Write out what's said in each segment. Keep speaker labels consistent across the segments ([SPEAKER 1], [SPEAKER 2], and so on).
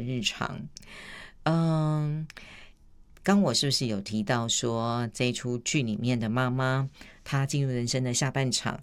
[SPEAKER 1] 日常。刚我是不是有提到说这一出剧里面的妈妈，她进入人生的下半场，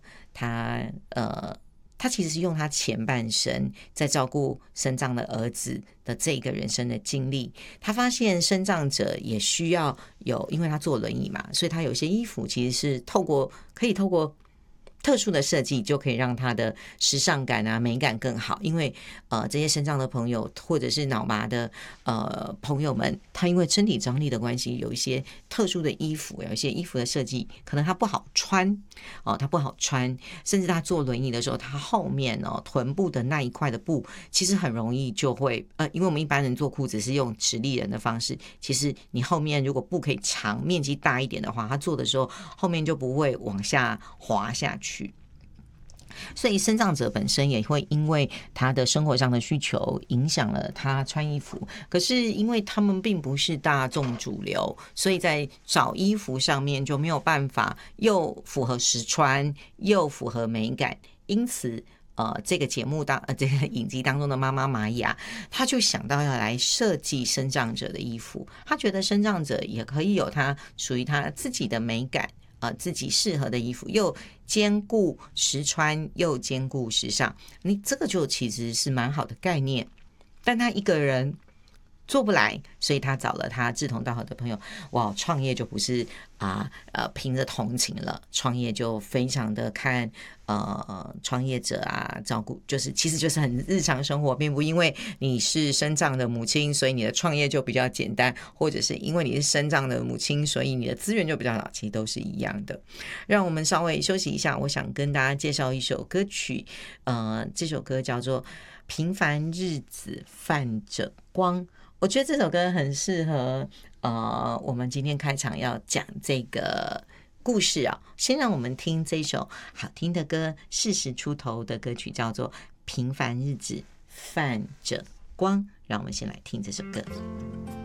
[SPEAKER 1] 她其实是用她前半生在照顾身障的儿子的这个人生的经历。她发现身障者也需要有，因为她坐轮椅嘛，所以她有些衣服其实是可以透过特殊的设计就可以让他的时尚感啊美感更好。因为这些身障的朋友或者是脑麻的朋友们，他因为身体张力的关系，有一些特殊的衣服，有一些衣服的设计可能他不好穿他不好穿，甚至他坐轮椅的时候，他后面臀部的那一块的布其实很容易就会因为我们一般人做裤子是用直立人的方式，其实你后面如果布可以长面积大一点的话，他做的时候后面就不会往下滑下去。所以身障者本身也会因为他的生活上的需求影响了他穿衣服，可是因为他们并不是大众主流，所以在找衣服上面就没有办法又符合实穿又符合美感。因此这个节目这个影集当中的妈妈玛雅，她就想到要来设计身障者的衣服。她觉得身障者也可以有他属于他自己的美感，自己适合的衣服，又兼顾实穿又兼顾时尚，你这个就其实是蛮好的概念。但他一个人做不来，所以他找了他志同道合的朋友。哇，创业就不是凭着同情了，创业就非常的看创业者照顾，其实就是很日常生活，并不因为你是身障的母亲，所以你的创业就比较简单，或者是因为你是身障的母亲，所以你的资源就比较少，其实都是一样的。让我们稍微休息一下，我想跟大家介绍一首歌曲，这首歌叫做《平凡日子泛着光》。我觉得这首歌很适合我们今天开场要讲这个故事先让我们听这首好听的歌，40出头的歌曲，叫做《平凡日子泛着光》。让我们先来听这首歌。